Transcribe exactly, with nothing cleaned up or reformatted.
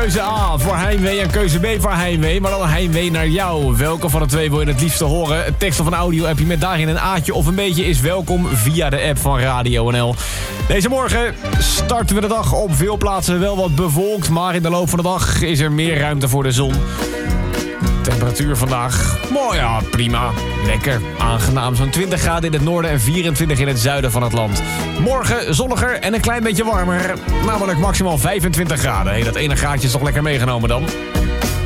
Keuze A voor heimwee en keuze B voor heimwee. Maar dan een heimwee naar jou. Welke van de twee wil je het liefste horen? Een tekst of een audio-appje met daarin een aatje of een beetje is welkom via de app van Radio N L. Deze morgen starten we de dag op veel plaatsen wel wat bewolkt. Maar in de loop van de dag is er meer ruimte voor de zon. Temperatuur vandaag, mooi ja, prima. Lekker, aangenaam. Zo'n twintig graden in het noorden en vierentwintig in het zuiden van het land. Morgen zonniger en een klein beetje warmer. Namelijk maximaal vijfentwintig graden. Hey, dat ene graadje is toch lekker meegenomen dan?